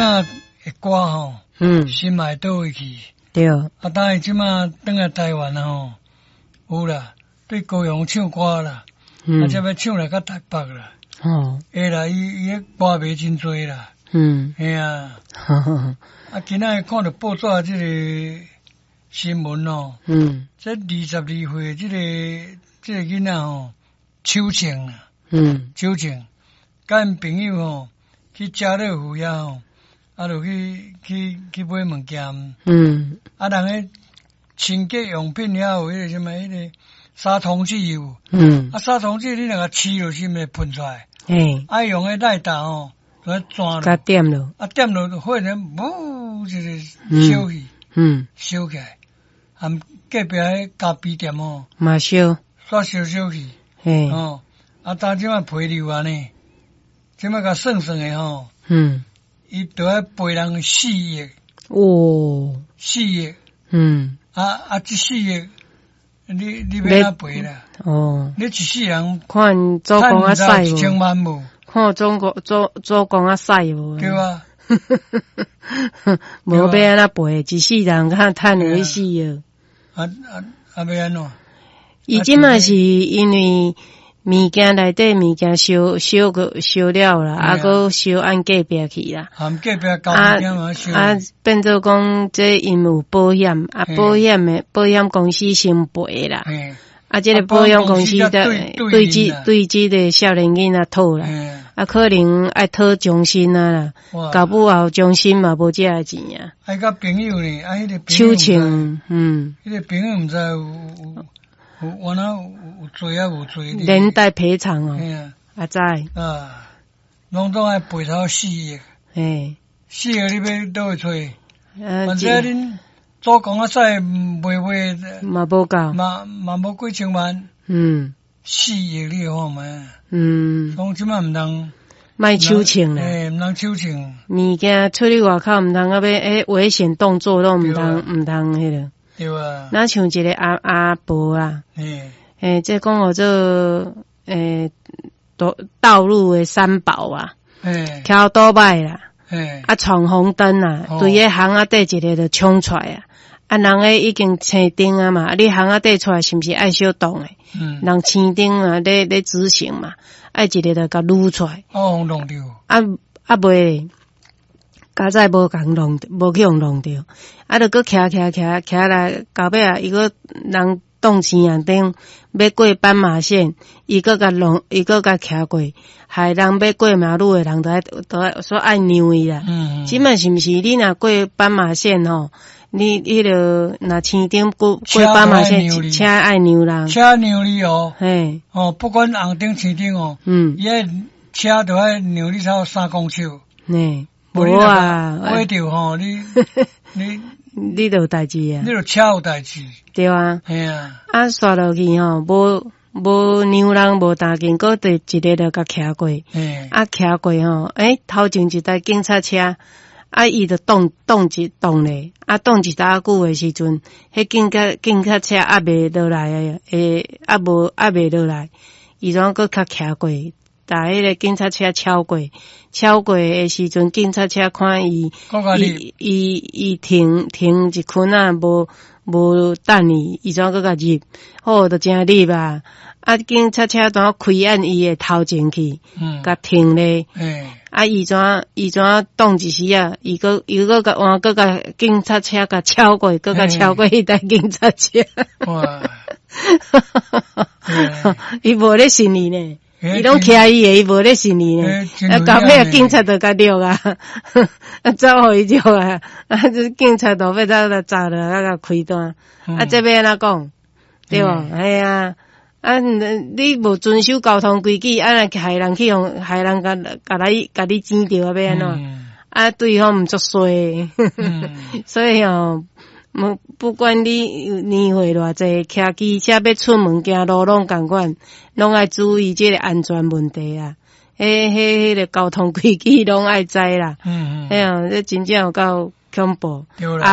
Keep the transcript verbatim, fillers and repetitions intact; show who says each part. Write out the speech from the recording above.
Speaker 1: 仔会歌吼，
Speaker 2: 嗯，
Speaker 1: 心嘛会倒位去。
Speaker 2: 对，
Speaker 1: 啊，当然即马转来台湾吼，有啦，对高雄唱歌啦，
Speaker 2: 嗯，
Speaker 1: 啊，则要唱来到台北啦。
Speaker 2: 哦，
Speaker 1: 会啦，伊伊迄歌迷真多啦。
Speaker 2: 嗯，
Speaker 1: 嘿啊，
Speaker 2: 哈哈，
Speaker 1: 啊，今仔看到报纸即个新闻哦，
Speaker 2: 嗯，
Speaker 1: 这二十二岁即个即个囡仔吼，秋晴啦，
Speaker 2: 嗯，
Speaker 1: 秋晴，甲因朋友吼去家乐福遐吼，啊，就去去去买物件，
Speaker 2: 嗯，
Speaker 1: 啊，人诶清洁用品遐有迄个什么迄个杀虫剂有，
Speaker 2: 嗯，
Speaker 1: 啊，杀虫剂你若甲饲落去，咪喷出来，
Speaker 2: 嘿，
Speaker 1: 啊，用迄赖打吼，就来钻
Speaker 2: 甲
Speaker 1: 落，
Speaker 2: 点咯，
Speaker 1: 啊，点落火人呜，就是
Speaker 2: 嗯
Speaker 1: 烧去，
Speaker 2: 嗯，
Speaker 1: 烧起来，含隔壁迄咖啡店吼，
Speaker 2: 马烧，
Speaker 1: 煞烧烧去，
Speaker 2: 嘿，
Speaker 1: 哦，啊，当即摆赔流安尼，即摆甲算算诶吼，
Speaker 2: 嗯，
Speaker 1: 伊都要赔人四亿，
Speaker 2: 哦，
Speaker 1: 四亿，
Speaker 2: 嗯，
Speaker 1: 啊啊，即四亿，你你要哪赔啦？
Speaker 2: 哦，
Speaker 1: 你一世人
Speaker 2: 看做工啊
Speaker 1: 赚
Speaker 2: 使
Speaker 1: 一千
Speaker 2: 无？
Speaker 1: 万无，
Speaker 2: 看中国做做工啊使无？
Speaker 1: 对吧？
Speaker 2: 无要安那赔，一世人较趁有一死哦。
Speaker 1: 啊啊啊！要安怎？
Speaker 2: 伊即嘛是因为物件内底物件烧烧个烧了啦，啊，搁烧按隔壁去啦。
Speaker 1: 含隔壁交物件嘛烧。
Speaker 2: 啊，变做讲这因有保险，啊，保险的保险公司先赔啦。啊，这个保险公司的对这对这个少年囡仔讨啦。啊，可能爱讨奖金啊啦，搞不好奖金嘛无这个钱啊。
Speaker 1: 还甲朋友呢，啊，迄个
Speaker 2: 秋情，嗯，
Speaker 1: 迄个朋友毋知有有有有哪有有做啊无做？
Speaker 2: 连带赔偿哦，啊知
Speaker 1: 啊，拢总爱赔头四亿，
Speaker 2: 诶，
Speaker 1: 四亿你要倒位找？
Speaker 2: 啊，
Speaker 1: 反正恁做工啊使卖卖
Speaker 2: 嘛无够，
Speaker 1: 嘛嘛无几千万，
Speaker 2: 嗯，
Speaker 1: 四亿你看嘛。
Speaker 2: 嗯，
Speaker 1: 讲即摆毋通
Speaker 2: 卖手情啦，
Speaker 1: 诶，毋通手情。
Speaker 2: 物件出去外口毋通啊要诶危险动作都毋通毋通迄个。
Speaker 1: 对啊。
Speaker 2: 那像一个阿阿婆啊，
Speaker 1: 诶，
Speaker 2: 诶，这讲我这诶道道路诶三宝啊，
Speaker 1: 诶，
Speaker 2: 桥倒摆啦，
Speaker 1: 诶，
Speaker 2: 啊闯红灯啊，对迄巷仔底一个就冲出来啊。啊，人诶已经青灯啊嘛，啊，你巷仔底出来是毋是爱小动诶？嗯，人青灯啊，咧咧执行嘛，爱一个就甲撸出来。
Speaker 1: 哦，弄着。
Speaker 2: 啊啊袂，加载无共弄，无去用弄着，啊，着搁徛徛徛徛来，到尾啊，伊个人动青阳灯要过斑马线，伊搁甲弄，伊搁甲徛过，害人要过马路诶人都爱都爱说爱让伊啦。嗯，即摆是毋是你若过斑马线吼？你迄个若青灯过过斑马线，车爱让人，
Speaker 1: 车让你哦，嘿，哦，不管红灯青灯哦，嗯，伊爱车都爱让你超三公尺，
Speaker 2: 呢，无啊，
Speaker 1: 歪着吼，你你
Speaker 2: 你都有代志啊，
Speaker 1: 你就车有代志，
Speaker 2: 对啊，
Speaker 1: 嘿啊，
Speaker 2: 啊刷落去吼，无无让人无打紧，搁第一个就甲徛过，啊徛过吼，诶，头前一台警察车。啊，伊就动动一动咧，啊，动一打久诶时阵，迄警察警察车还未落来诶，诶，啊无还未落来，伊怎搁较徛过，但迄个警察车超过，超过诶时阵，警察车看伊，伊伊伊停停一圈啊，无无等伊，伊怎搁甲入，好，就真入啊。啊！警察车当开按伊诶头前去，嗯，甲停咧，嗯，啊，伊怎伊怎动一时啊？伊个伊个甲换个甲警察车甲超过，个甲超过迄台警察车，哇！伊无咧信你呢，伊拢徛伊诶，伊无咧信你呢，啊，到尾啊，警察就甲掠啊，啊，走互伊掠啊，啊，这警察到尾才来查了，啊，甲开单，啊，这要安怎讲？对无？哎呀。啊，你无遵守交通规矩，啊，害人去用，害人甲甲来甲你钱着啊，要安怎？啊，对方毋作衰，所以哦，不管你年岁偌济，骑机车要出门行路拢共款，拢爱注意这个安全问题啊。迄、迄、迄个交通规矩拢爱知啦。嗯嗯。哎呀，这真正有够恐怖。对啦。